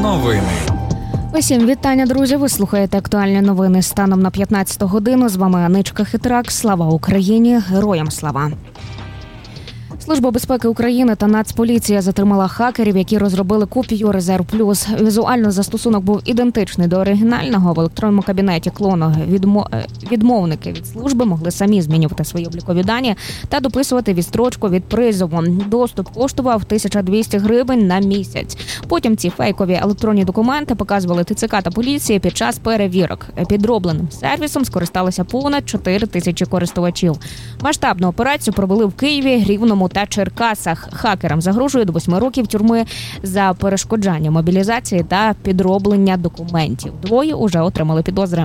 Новини. Усім вітання, друзі. Ви слухаєте актуальні новини станом на 15 годину. З вами Аничка Хитрак. Слава Україні! Героям слава! Служба безпеки України та Нацполіція затримала хакерів, які розробили копію «Резерв Плюс». Візуально застосунок був ідентичний до оригінального. В електронному кабінеті клону відмовники від служби могли самі змінювати свої облікові дані та дописувати відстрочку від призову. Доступ коштував 1200 гривень на місяць. Потім ці фейкові електронні документи показували ТЦК та поліції під час перевірок. Підробленим сервісом скористалися понад 4 тисячі користувачів. Масштабну операцію провели в Києві, Рівному та Черкасах. Хакерам загрожує до 8 років тюрми за перешкоджання мобілізації та підроблення документів. 2 уже отримали підозри.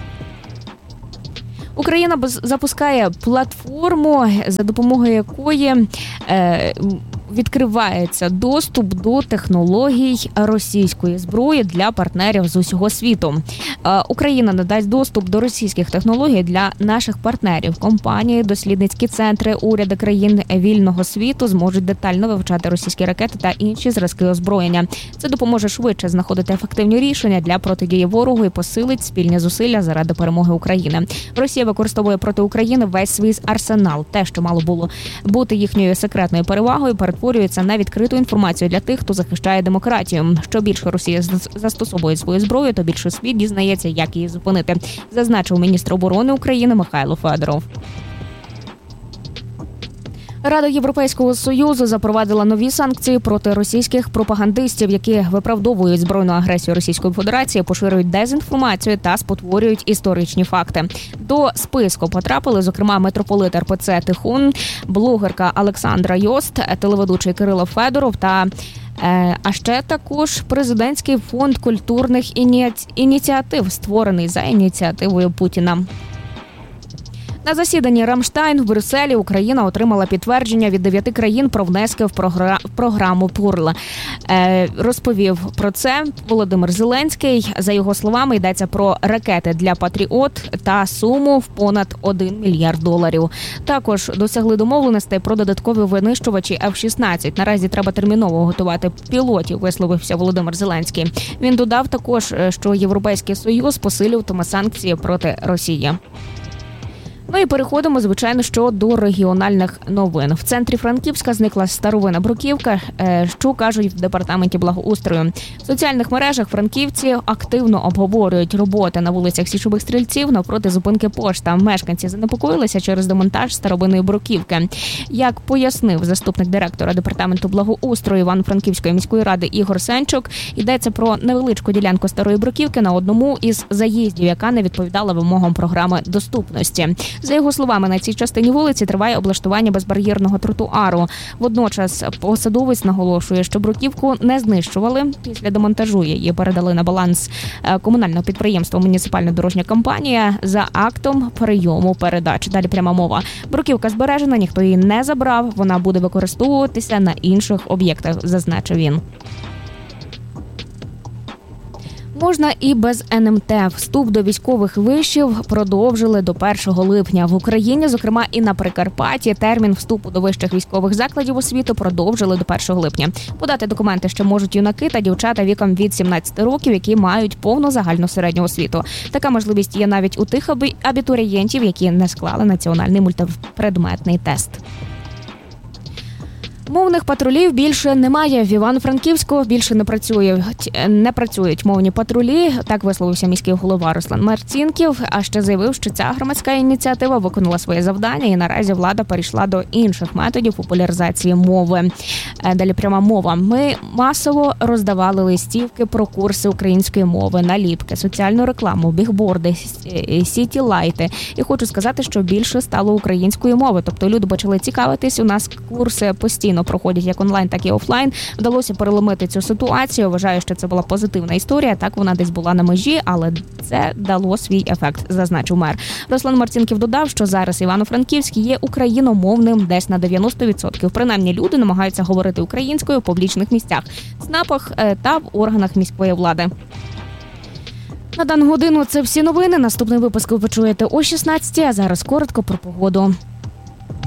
Україна запускає платформу, за допомогою якої відкривається доступ до технологій російської зброї для партнерів з усього світу. Україна надасть доступ до російських технологій для наших партнерів. Компанії, дослідницькі центри, уряди країн вільного світу зможуть детально вивчати російські ракети та інші зразки озброєння. Це допоможе швидше знаходити ефективні рішення для протидії ворогу і посилить спільні зусилля заради перемоги України. Росія використовує проти України весь свій арсенал. Те, що мало було бути їхньою секретною перевагою, перетворюється на відкриту інформацію для тих, хто захищає демократію. Що більше Росія застосовує свою зброю, то більше світ дізнається, як її зупинити, зазначив міністр оборони України Михайло Федоров. Рада Європейського Союзу запровадила нові санкції проти російських пропагандистів, які виправдовують збройну агресію Російської Федерації, поширюють дезінформацію та спотворюють історичні факти. До списку потрапили, зокрема, митрополит РПЦ Тихун, блогерка Олександра Йост, телеведучий Кирило Федоров та а ще також президентський фонд культурних ініціатив, створений за ініціативою Путіна. На засіданні Рамштайн в Брюсселі Україна отримала підтвердження від 9 країн про внески в програму ПУРЛ. Розповів про це Володимир Зеленський. За його словами, йдеться про ракети для «Патріот» та суму в понад $1 мільярд. Також досягли домовленостей про додаткові винищувачі F-16. Наразі треба терміново готувати пілотів, висловився Володимир Зеленський. Він додав також, що Європейський Союз посилюватиме санкції проти Росії. Ну і переходимо, звичайно, що до регіональних новин. В центрі Франківська зникла старовинна бруківка, що кажуть в департаменті благоустрою. В соціальних мережах франківці активно обговорюють роботи на вулицях Січових Стрільців навпроти зупинки пошта. Мешканці занепокоїлися через демонтаж старовинної бруківки. Як пояснив заступник директора департаменту благоустрою Івано-Франківської міської ради Ігор Сенчук, йдеться про невеличку ділянку старої бруківки на одному із заїздів, яка не відповідала вимогам програми доступності. За його словами, на цій частині вулиці триває облаштування безбар'єрного тротуару. Водночас посадовець наголошує, що бруківку не знищували. Після демонтажу її передали на баланс комунального підприємства «Муніципальна дорожня компанія» за актом прийому передач. Далі пряма мова. Бруківка збережена, ніхто її не забрав. Вона буде використовуватися на інших об'єктах, зазначив він. Можна і без НМТ. Вступ до військових вишів продовжили до 1 липня. В Україні, зокрема і на Прикарпатті, термін вступу до вищих військових закладів освіти продовжили до 1 липня. Подати документи ще можуть юнаки та дівчата віком від 17 років, які мають повну загальну середню освіту. Така можливість є навіть у тих абітурієнтів, які не склали національний мультипредметний тест. Мовних патрулів більше немає. В Івано-Франківську більше не працюють мовні патрулі. Так висловився міський голова Руслан Марцінків. А ще заявив, що ця громадська ініціатива виконала своє завдання і наразі влада перейшла до інших методів популяризації мови. Далі пряма мова. Ми масово роздавали листівки про курси української мови, наліпки, соціальну рекламу, бігборди, сіті-лайти. І хочу сказати, що більше стало української мови. Тобто люди почали цікавитись. У нас курси постійно проходять як онлайн, так і офлайн. Вдалося переломити цю ситуацію. Вважаю, що це була позитивна історія. Так, вона десь була на межі, але це дало свій ефект, зазначив мер. Руслан Марцінків додав, що зараз Івано-Франківськ є україномовним десь на 90%. Принаймні люди намагаються говорити українською в публічних місцях, ЦНАПах та в органах міської влади. На дану годину це всі новини. Наступний випуск ви почуєте о 16, а зараз коротко про погоду.